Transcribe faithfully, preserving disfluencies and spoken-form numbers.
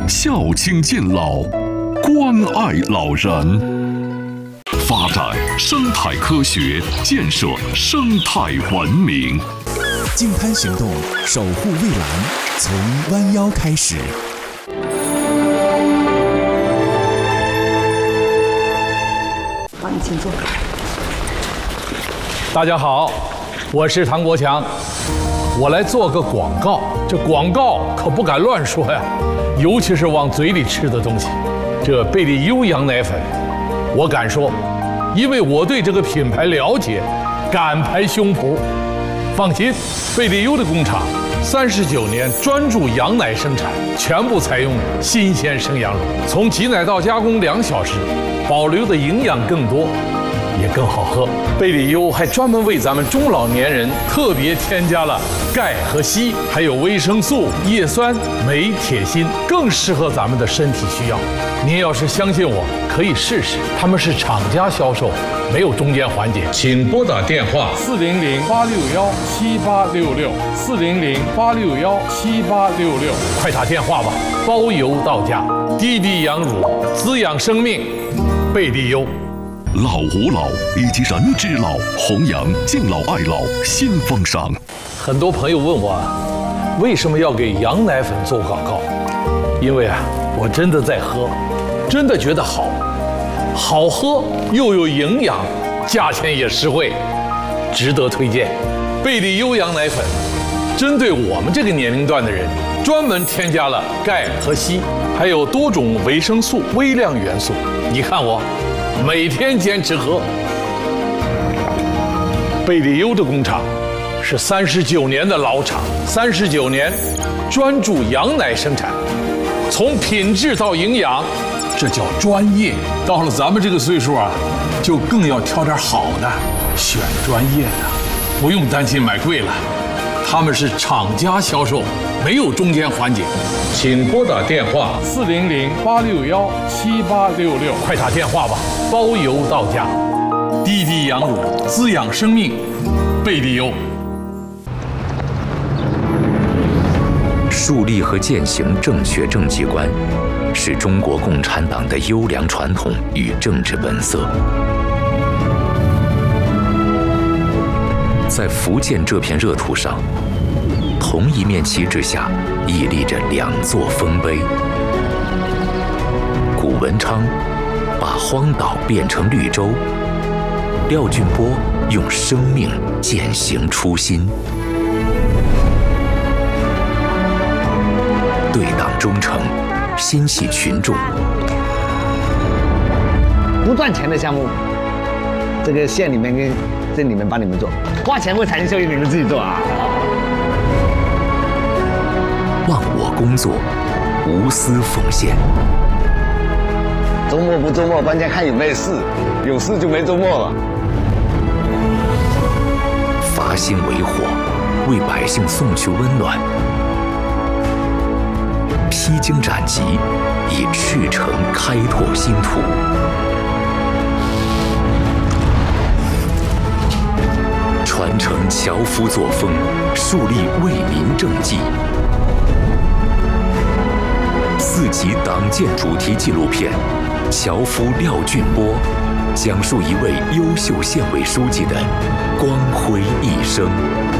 孝亲敬老，关爱老人，发展生态科学，建设生态文明。 净滩行动，守护蔚蓝，从弯腰开始。 好，你请坐。 大家好，我是唐国强，我来做个广告。这广告可不敢乱说呀，尤其是往嘴里吃的东西。这贝利优羊奶粉，我敢说，因为我对这个品牌了解，敢拍胸脯。放心，贝利优的工厂三十九年专注羊奶生产，全部采用新鲜生羊乳，从挤奶到加工两小时，保留的营养更多，也更好喝。贝利优还专门为咱们中老年人特别添加了钙和硒，还有维生素、叶酸、镁、铁、锌，更适合咱们的身体需要。您要是相信我，可以试试。他们是厂家销售，没有中间环节。请拨打电话四零零八六幺七八六六四零零八六幺七八六六，快打电话吧，包邮到家。滴滴羊乳，滋养生命，贝利优。 老吾老以及人之老，弘扬敬老爱老新风尚。 很多朋友问我，为什么要给羊奶粉做广告？因为啊，我真的在喝，真的觉得好，好喝又有营养，价钱也实惠，值得推荐。贝利优羊奶粉，针对我们这个年龄段的人，专门添加了钙和硒，还有多种维生素、微量元素。你看我。每天坚持喝。贝利优的工厂是三十九年的老厂，三十九年专注羊奶生产，从品质到营养，这叫专业。到了咱们这个岁数啊，就更要挑点好的，选专业的，不用担心买贵了。他们是厂家销售，没有中间环节。请拨打电话四零零八六幺七八六六，快打电话吧，包邮到家。滴滴羊乳，滋养生命，贝利优。 树立和践行正确政绩观，是中国共产党的优良传统与政治本色。在福建这片热土上，同一面旗帜下屹立着两座丰碑。谷文昌把荒岛变成绿洲，廖俊波用生命践行初心。对党忠诚，心系群众。 不赚钱的项目，这个县里面跟镇里面帮你们做，花钱为财经效益你们自己做啊。 忘我工作，无私奉献。 周末不周末，关键看有没有事，有事就没周末了。 发心为火，为百姓送去温暖。披荆斩棘，以赤诚开拓新途。传承樵夫作风，树立为民政绩。四集党建主题纪录片《樵夫廖俊波》，讲述一位优秀县委书记的光辉一生。